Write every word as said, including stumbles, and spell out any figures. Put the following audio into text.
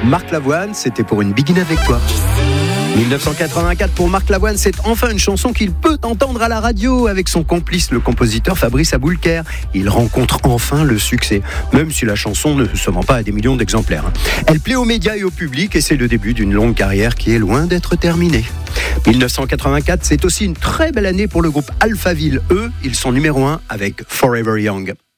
Marc Lavoine, c'était pour une Begin avec toi. dix-neuf cent quatre-vingt-quatre pour Marc Lavoine, c'est enfin une chanson qu'il peut entendre à la radio avec son complice, le compositeur Fabrice Aboulker. Il rencontre enfin le succès, même si la chanson ne se vend pas à des millions d'exemplaires. Elle plaît aux médias et au public et c'est le début d'une longue carrière qui est loin d'être terminée. dix-neuf cent quatre-vingt-quatre, c'est aussi une très belle année pour le groupe Alphaville. Eux, ils sont numéro un avec Forever Young.